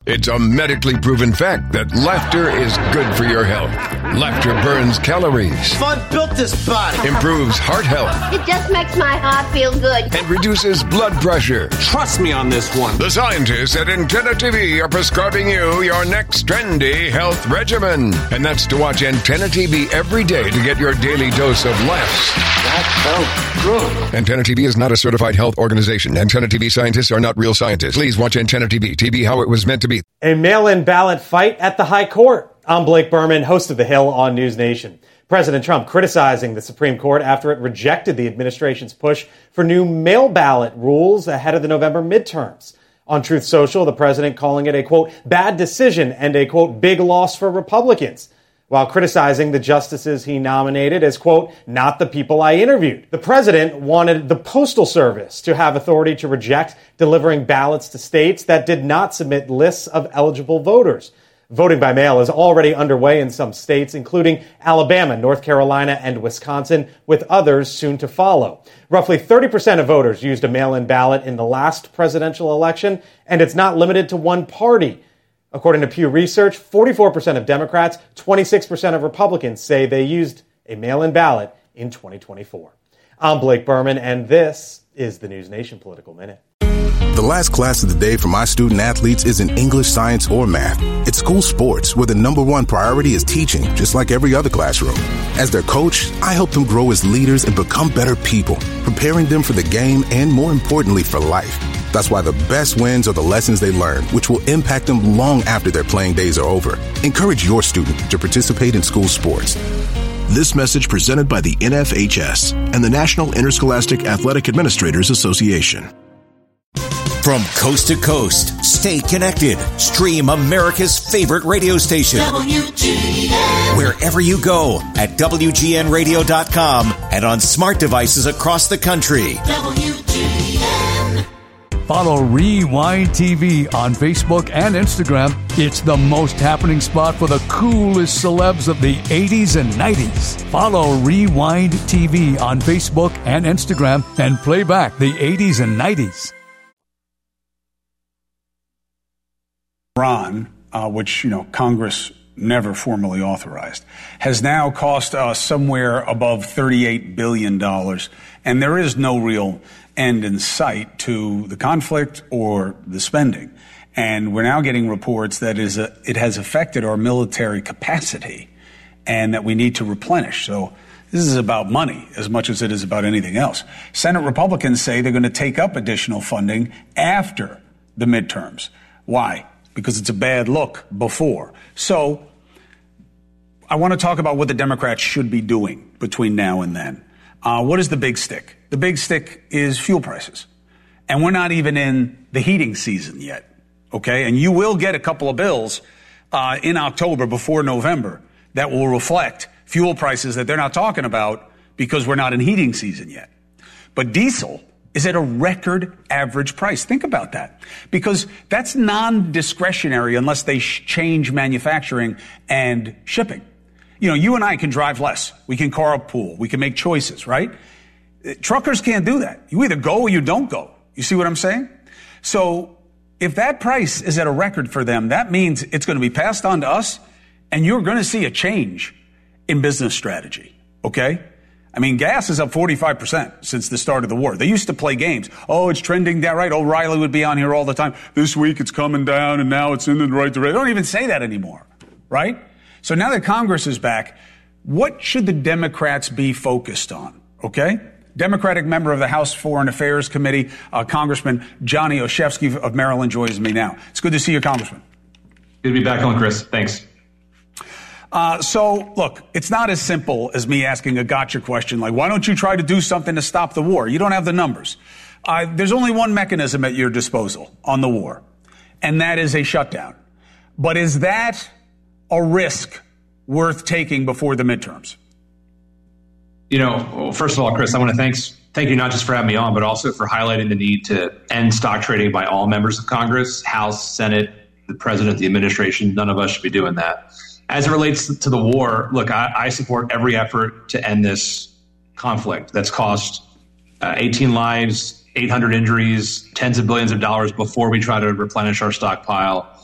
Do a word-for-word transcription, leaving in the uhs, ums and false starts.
It's a medically proven fact that laughter is good for your health. Laughter burns calories. Fun built this body. Improves heart health. It just makes my heart feel good. And reduces blood pressure. Trust me on this one. The scientists at Antenna T V are prescribing you your next trendy health regimen. And that's to watch Antenna T V every day to get your daily dose of laughs. That felt good. Antenna T V is not a certified health organization. Antenna T V scientists are not real scientists. Please watch Antenna T V. T V how it was meant to be. A mail-in ballot fight at the High Court. I'm Blake Berman, host of The Hill on News Nation. President Trump criticizing the Supreme Court after it rejected the administration's push for new mail ballot rules ahead of the November midterms. On Truth Social, the president calling it a, quote, bad decision and a, quote, big loss for Republicans, while criticizing the justices he nominated as, quote, not the people I interviewed. The president wanted the Postal Service to have authority to reject delivering ballots to states that did not submit lists of eligible voters. Voting by mail is already underway in some states, including Alabama, North Carolina, and Wisconsin, with others soon to follow. Roughly thirty percent of voters used a mail-in ballot in the last presidential election, and it's not limited to one party. According to Pew Research, forty-four percent of Democrats, twenty-six percent of Republicans say they used a mail-in ballot in twenty twenty-four. I'm Blake Berman, and this is the News Nation Political Minute. The last class of the day for my student athletes isn't English, science, or math. It's school sports, where the number one priority is teaching, just like every other classroom. As their coach, I help them grow as leaders and become better people, preparing them for the game and, more importantly, for life. That's why the best wins are the lessons they learn, which will impact them long after their playing days are over. Encourage your student to participate in school sports. This message presented by the N F H S and the National Interscholastic Athletic Administrators Association. From coast to coast, stay connected. Stream America's favorite radio station. W G N. Wherever you go at W G N radio dot com and on smart devices across the country. W G N. Follow Rewind T V on Facebook and Instagram. It's the most happening spot for the coolest celebs of the eighties and nineties. Follow Rewind T V on Facebook and Instagram and play back the eighties and nineties. Iran, uh, which, you know, Congress never formally authorized, has now cost us somewhere above thirty-eight billion dollars. And there is no real end in sight to the conflict or the spending. And we're now getting reports that is a, it has affected our military capacity and that we need to replenish. So this is about money as much as it is about anything else. Senate Republicans say they're going to take up additional funding after the midterms. Why? Because it's a bad look before. So I want to talk about what the Democrats should be doing between now and then. Uh, what is the big stick? The big stick is fuel prices. And we're not even in the heating season yet, okay? And you will get a couple of bills uh, in October before November that will reflect fuel prices that they're not talking about because we're not in heating season yet. But diesel is at a record average price. Think about that. Because that's non-discretionary unless they sh- change manufacturing and shipping. You know, you and I can drive less. We can carpool. We can make choices, right? Truckers can't do that. You either go or you don't go. You see what I'm saying? So if that price is at a record for them, that means it's going to be passed on to us, and you're going to see a change in business strategy, okay? I mean, gas is up forty-five percent since the start of the war. They used to play games. Oh, it's trending down, right? O'Reilly would be on here all the time. This week it's coming down and now it's in the right direction. They don't even say that anymore, right? So now that Congress is back, what should the Democrats be focused on, okay? Democratic member of the House Foreign Affairs Committee, uh, Congressman Johnny Olszewski of Maryland joins me now. It's good to see you, Congressman. Good to be back on, Chris. Thanks. Uh, so, look, it's not as simple as me asking a gotcha question like, why don't you try to do something to stop the war? You don't have the numbers. Uh, there's only one mechanism at your disposal on the war, and that is a shutdown. But is that a risk worth taking before the midterms? You know, first of all, Chris, I want to thanks, thank you not just for having me on, but also for highlighting the need to end stock trading by all members of Congress, House, Senate, the president, the administration. None of us should be doing that. As it relates to the war, look, I, I support every effort to end this conflict that's cost uh, eighteen lives, eight hundred injuries, tens of billions of dollars before we try to replenish our stockpile.